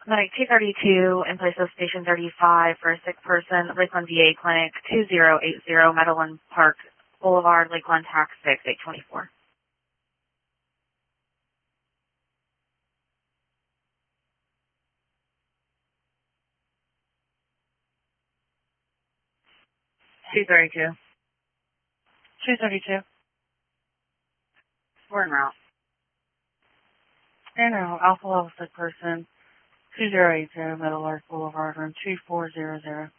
Clinic 232 in place of Station 35 for a sick person, Lakeland VA Clinic 2080 Meadowland Park Boulevard, Lakeland, Tax 6, 824. Two thirty-two. We're en route. Alpha level sick person, 2082 Meadowlark Boulevard, room 2400.